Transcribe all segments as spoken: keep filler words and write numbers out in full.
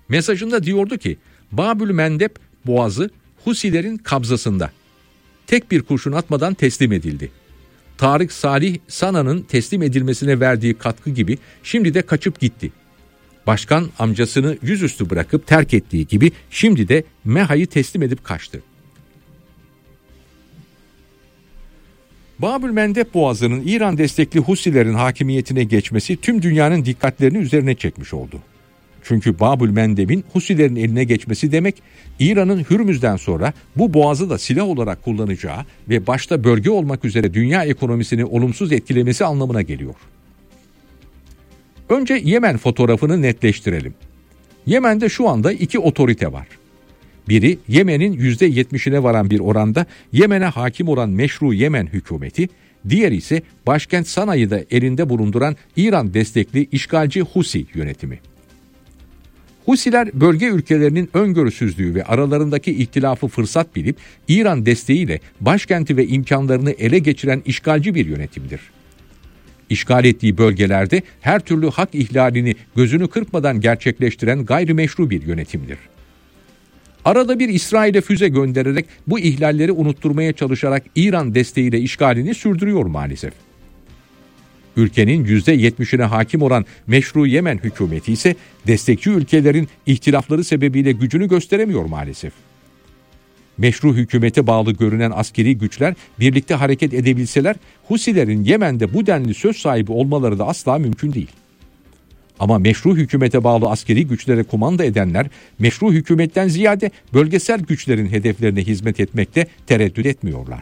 Mesajında diyordu ki Babül Mendeb boğazı Husilerin kabzasında. Tek bir kurşun atmadan teslim edildi. Tarık Salih Sana'nın teslim edilmesine verdiği katkı gibi şimdi de kaçıp gitti. Başkan amcasını yüzüstü bırakıp terk ettiği gibi şimdi de Meha'yı teslim edip kaçtı. Babül Mendeb boğazının İran destekli Husilerin hakimiyetine geçmesi tüm dünyanın dikkatlerini üzerine çekmiş oldu. Çünkü Babül Mendeb'in Husilerin eline geçmesi demek, İran'ın Hürmüz'den sonra bu boğazı da silah olarak kullanacağı ve başta bölge olmak üzere dünya ekonomisini olumsuz etkilemesi anlamına geliyor. Önce Yemen fotoğrafını netleştirelim. Yemen'de şu anda iki otorite var. Biri Yemen'in yüzde yetmişine varan bir oranda Yemen'e hakim olan meşru Yemen hükümeti, diğeri ise başkent Sana'yı da elinde bulunduran İran destekli işgalci Husi yönetimi. Husiler bölge ülkelerinin öngörüsüzlüğü ve aralarındaki ihtilafı fırsat bilip İran desteğiyle başkenti ve imkanlarını ele geçiren işgalci bir yönetimdir. İşgal ettiği bölgelerde her türlü hak ihlalini gözünü kırpmadan gerçekleştiren gayrimeşru bir yönetimdir. Arada bir İsrail'e füze göndererek bu ihlalleri unutturmaya çalışarak İran desteğiyle işgalini sürdürüyor maalesef. Ülkenin yüzde yetmişine hakim olan meşru Yemen hükümeti ise destekçi ülkelerin ihtilafları sebebiyle gücünü gösteremiyor maalesef. Meşru hükümete bağlı görünen askeri güçler birlikte hareket edebilseler Husilerin Yemen'de bu denli söz sahibi olmaları da asla mümkün değil. Ama meşru hükümete bağlı askeri güçlere kumanda edenler meşru hükümetten ziyade bölgesel güçlerin hedeflerine hizmet etmekte tereddüt etmiyorlar.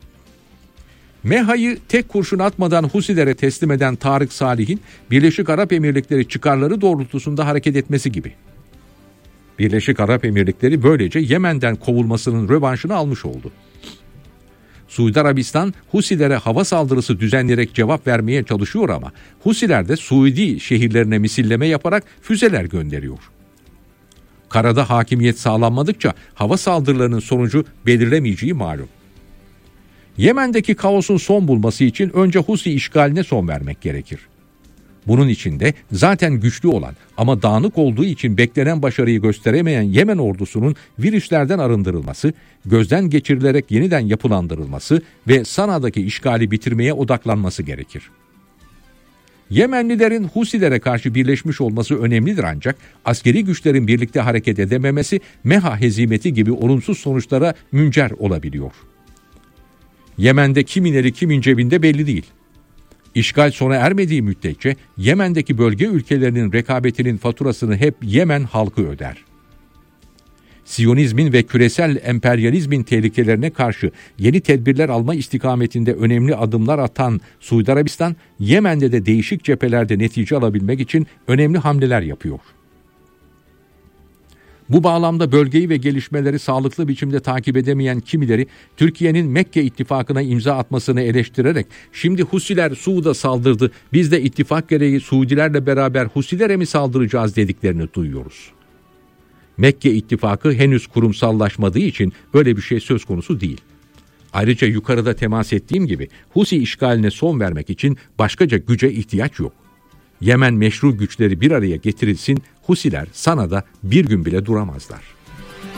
Meha'yı tek kurşun atmadan Husilere teslim eden Tarık Salih'in Birleşik Arap Emirlikleri çıkarları doğrultusunda hareket etmesi gibi. Birleşik Arap Emirlikleri böylece Yemen'den kovulmasının rövanşını almış oldu. Suudi Arabistan Husilere hava saldırısı düzenleyerek cevap vermeye çalışıyor ama Husiler de Suudi şehirlerine misilleme yaparak füzeler gönderiyor. Karada hakimiyet sağlanmadıkça hava saldırılarının sonucu belirlemeyeceği malum. Yemen'deki kaosun son bulması için önce Husi işgaline son vermek gerekir. Bunun için de zaten güçlü olan ama dağınık olduğu için beklenen başarıyı gösteremeyen Yemen ordusunun virüslerden arındırılması, gözden geçirilerek yeniden yapılandırılması ve Sana'daki işgali bitirmeye odaklanması gerekir. Yemenlilerin Husilere karşı birleşmiş olması önemlidir ancak askeri güçlerin birlikte hareket edememesi Meha hezimeti gibi olumsuz sonuçlara müncer olabiliyor. Yemen'de kimin eli kimin cebinde belli değil. İşgal sona ermediği müddetçe Yemen'deki bölge ülkelerinin rekabetinin faturasını hep Yemen halkı öder. Siyonizmin ve küresel emperyalizmin tehlikelerine karşı yeni tedbirler alma istikametinde önemli adımlar atan Suudi Arabistan, Yemen'de de değişik cephelerde netice alabilmek için önemli hamleler yapıyor. Bu bağlamda bölgeyi ve gelişmeleri sağlıklı biçimde takip edemeyen kimileri Türkiye'nin Mekke ittifakına imza atmasını eleştirerek şimdi Husiler Suud'a saldırdı, biz de ittifak gereği Suudilerle beraber Husilere mi saldıracağız dediklerini duyuyoruz. Mekke ittifakı henüz kurumsallaşmadığı için öyle bir şey söz konusu değil. Ayrıca yukarıda temas ettiğim gibi Husi işgaline son vermek için başkaca güce ihtiyaç yok. Yemen meşru güçleri bir araya getirilsin, Husiler Sana'da bir gün bile duramazlar.